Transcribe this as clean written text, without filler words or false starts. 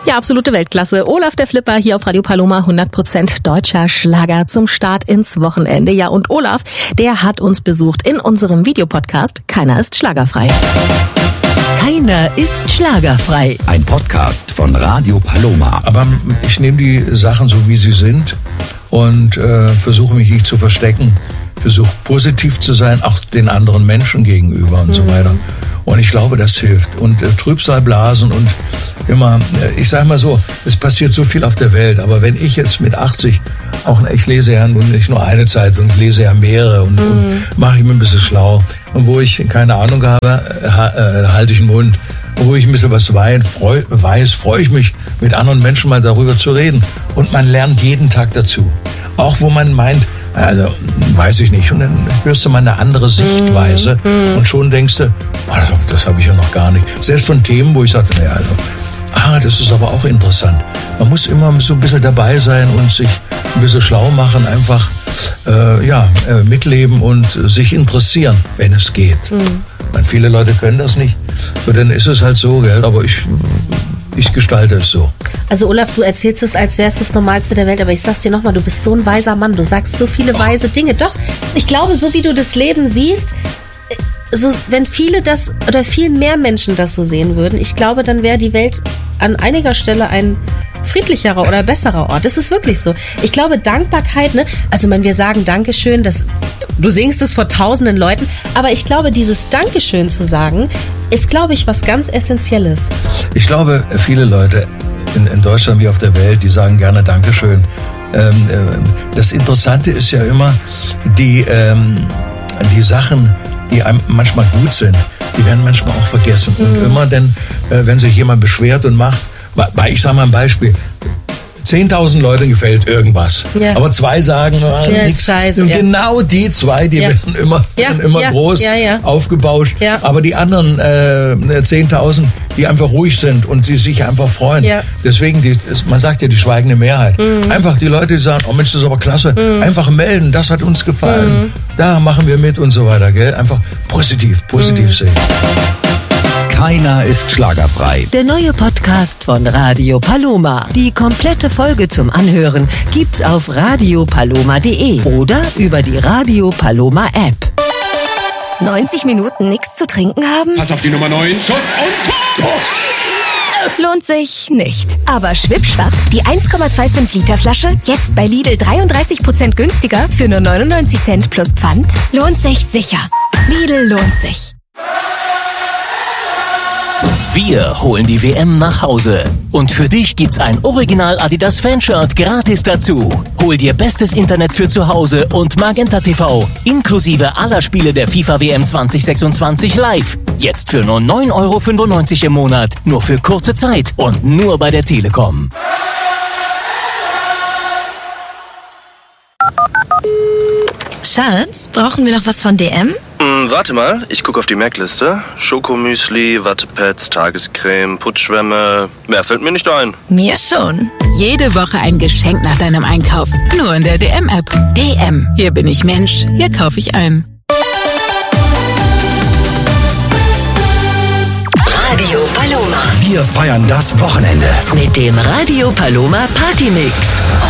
Ja, absolute Weltklasse. Olaf der Flipper hier auf Radio Paloma, 100% deutscher Schlager zum Start ins Wochenende. Ja, und Olaf, der hat uns besucht in unserem Videopodcast Keiner ist schlagerfrei. Keiner ist schlagerfrei. Ein Podcast von Radio Paloma. Aber ich nehme die Sachen so, wie sie sind und versuche mich nicht zu verstecken. Versuche positiv zu sein, auch den anderen Menschen gegenüber und so weiter. Und ich glaube, das hilft. Und Trübsal blasen und immer, ich sage mal so, es passiert so viel auf der Welt. Aber wenn ich jetzt mit 80, ich lese ja nun nicht nur eine Zeitung, ich lese ja mehrere und mache ich mir ein bisschen schlau. Und wo ich keine Ahnung habe, halte ich den Mund. Und wo ich ein bisschen was weiß, freue ich mich, mit anderen Menschen mal darüber zu reden. Und man lernt jeden Tag dazu. Auch wo man meint, also, weiß ich nicht. Und dann hörst du mal eine andere Sichtweise und schon denkst du, das habe ich ja noch gar nicht. Selbst von Themen, wo ich sage, das ist aber auch interessant. Man muss immer so ein bisschen dabei sein und sich ein bisschen schlau machen, einfach mitleben und sich interessieren, wenn es geht. Viele Leute können das nicht. So, dann ist es halt so, gell? Aber ich gestalte es so. Also Olaf, du erzählst es, als wäre es das Normalste der Welt, aber ich sag's dir nochmal, du bist so ein weiser Mann, du sagst so viele weise Dinge. Doch, ich glaube, so wie du das Leben siehst, so, wenn viele das oder viel mehr Menschen das so sehen würden, ich glaube, dann wäre die Welt an einiger Stelle ein friedlicherer oder besserer Ort. Das ist wirklich so. Ich glaube, Dankbarkeit, also wenn wir sagen Dankeschön, du singst es vor tausenden Leuten, aber ich glaube, dieses Dankeschön zu sagen, ist, glaube ich, was ganz Essentielles. Ich glaube, viele Leute in Deutschland wie auf der Welt, die sagen gerne Dankeschön. Das Interessante ist ja immer, die Sachen, die einem manchmal gut sind, die werden manchmal auch vergessen. Und immer denn, wenn sich jemand beschwert und macht, ich sage mal ein Beispiel, 10.000 Leuten gefällt irgendwas, aber 2 sagen nichts. Scheiße, und genau die 2, die werden immer groß aufgebauscht. Ja. Aber die anderen 10.000, die einfach ruhig sind und die sich einfach freuen. Ja. Deswegen, man sagt ja die schweigende Mehrheit. Einfach die Leute, die sagen, oh Mensch, das ist aber klasse. Einfach melden, das hat uns gefallen. Da machen wir mit und so weiter, gell? Einfach positiv sehen. Keiner ist schlagerfrei. Der neue Podcast von Radio Paloma. Die komplette Folge zum Anhören gibt's auf radiopaloma.de oder über die Radio Paloma App. 90 Minuten nichts zu trinken haben? Pass auf die Nummer 9. Schuss und Tor! Lohnt sich nicht. Aber schwippschwapp, die 1,25 Liter Flasche, jetzt bei Lidl 33% günstiger für nur 99 Cent plus Pfand, lohnt sich sicher. Lidl lohnt sich. Wir holen die WM nach Hause. Und für dich gibt's ein Original Adidas Fanshirt gratis dazu. Hol dir bestes Internet für zu Hause und Magenta TV, inklusive aller Spiele der FIFA WM 2026 live. Jetzt für nur 9,95 € im Monat. Nur für kurze Zeit und nur bei der Telekom. Schatz, brauchen wir noch was von DM? Warte mal, ich gucke auf die Merkliste. Schokomüsli, Wattepads, Tagescreme, Putzschwämme. Mehr fällt mir nicht ein. Mir schon. Jede Woche ein Geschenk nach deinem Einkauf. Nur in der DM-App. DM. Hier bin ich Mensch, hier kaufe ich ein. Radio Paloma. Wir feiern das Wochenende. Mit dem Radio Paloma Partymix.